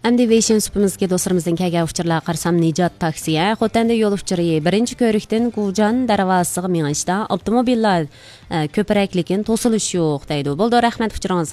Әмді вейшін сүпімізге достарымыздың кәге ұшчырла қарсам Нижат таксия. Хотанды yol ұшчыры бірінші көріктен Гужан дәрвасығы меңішта автомобилlar көпірәклікен тосылыш жоқ дейді. Болды рахмет ұшчырыңыз.